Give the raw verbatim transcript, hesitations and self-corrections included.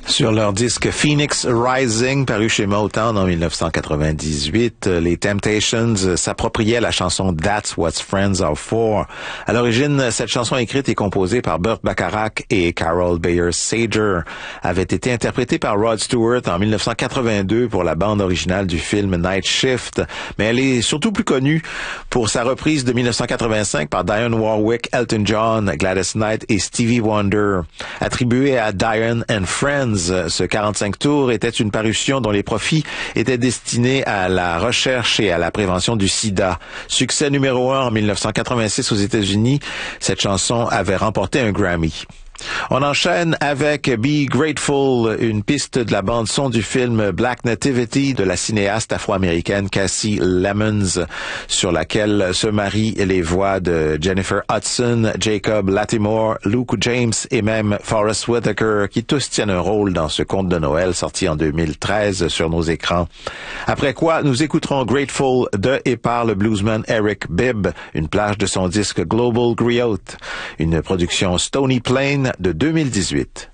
Sur leur disque Phoenix Rising, paru chez Motown en dix-neuf cent quatre-vingt-dix-huit, les Temptations s'appropriaient la chanson That's What Friends Are For. À l'origine, cette chanson écrite et composée par Burt Bacharach et Carol Bayer Sager avait été interprétée par Rod Stewart en dix-neuf cent quatre-vingt-deux pour la bande originale du film Night Shift, mais elle est surtout plus connue pour sa reprise de dix-neuf cent quatre-vingt-cinq par Dionne Warwick, Elton John, Gladys Knight et Stevie Wonder. Attribuée à Dionne and Friends, ce quarante-cinq tours était une parution dont les profits étaient destinés à la recherche et à la prévention du sida. Succès numéro un en dix-neuf cent quatre-vingt-six aux États-Unis, cette chanson avait remporté un Grammy. On enchaîne avec Be Grateful, une piste de la bande-son du film Black Nativity de la cinéaste afro-américaine Cassie Lemons, sur laquelle se marient les voix de Jennifer Hudson, Jacob Latimore, Luke James et même Forest Whitaker, qui tous tiennent un rôle dans ce conte de Noël sorti en deux mille treize sur nos écrans. Après quoi, nous écouterons Grateful de et par le bluesman Eric Bibb, une plage de son disque Global Griot, une production Stony Plain de deux mille dix-huit.